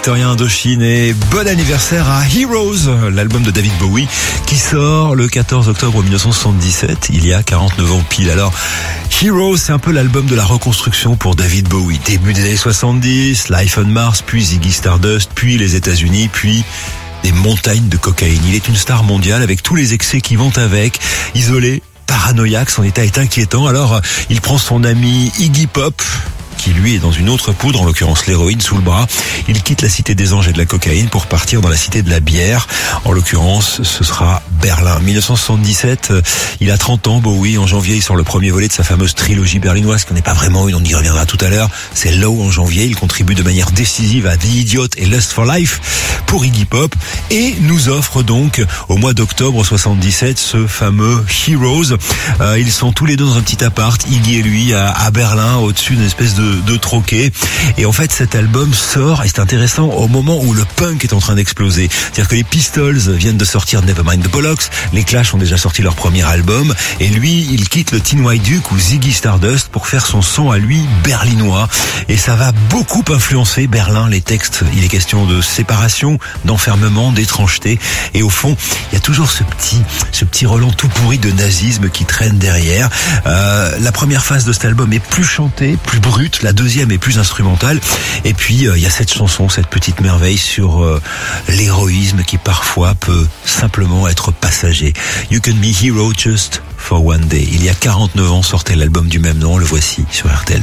Victorien Indochine et bon anniversaire à Heroes, l'album de David Bowie qui sort le 14 octobre 1977, il y a 49 ans pile. Alors, Heroes, c'est un peu l'album de la reconstruction pour David Bowie. Début des années 70, Life on Mars, puis Ziggy Stardust, puis les États-Unis, puis des montagnes de cocaïne. Il est une star mondiale avec tous les excès qui vont avec, isolé, paranoïaque, son état est inquiétant. Alors, il prend son ami Iggy Pop, qui lui est dans une autre poudre, en l'occurrence l'héroïne, sous le bras. Il quitte la cité des anges et de la cocaïne pour partir dans la cité de la bière. En l'occurrence, ce sera Berlin. 1977, il a 30 ans, Bowie. En janvier, il sort le premier volet de sa fameuse trilogie berlinoise, qui n'est pas vraiment une, on y reviendra tout à l'heure. C'est Low en janvier. Il contribue de manière décisive à The Idiot et Lust for Life pour Iggy Pop et nous offre donc au mois d'octobre 77 ce fameux Heroes. Ils sont tous les deux dans un petit appart, Iggy et lui, à Berlin, au-dessus d'une espèce de troquet. Et en fait, cet album sort, et c'est intéressant, au moment où le punk est en train d'exploser. C'est-à-dire que les Pistols viennent de sortir Nevermind the Bollocks, les Clash ont déjà sorti leur premier album, et lui, il quitte le Teen White Duke ou Ziggy Stardust pour faire son son à lui berlinois. Et ça va beaucoup influencer Berlin, les textes. Il est question de séparation, d'enfermement, d'étrangeté. Et au fond, il y a toujours ce petit relent tout pourri de nazisme qui traîne derrière. La première phase de cet album est plus chantée, plus brute. La deuxième est plus instrumentale. Et puis, il y a cette chanson, cette petite merveille sur l'héroïsme qui parfois peut simplement être passager. You can be hero just for one day. Il y a 49 ans sortait l'album du même nom. Le voici sur RTL.